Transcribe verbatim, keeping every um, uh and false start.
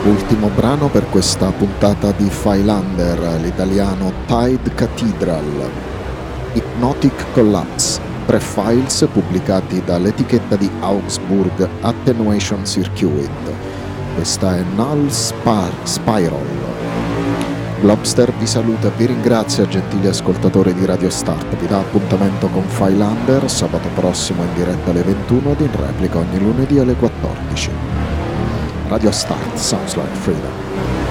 Ultimo brano per questa puntata di Phylander, l'italiano Tide Cathedral, Hypnotic Collapse, tre files pubblicati dall'etichetta di Augsburg Attenuation Circuit. Questa è Null Spar- Spiral. Globster vi saluta e vi ringrazia, gentili ascoltatori di Radio Start. Vi dà appuntamento con Phylander sabato prossimo in diretta alle ventuno ed in replica ogni lunedì alle quattordici. Radio Start, sounds like freedom.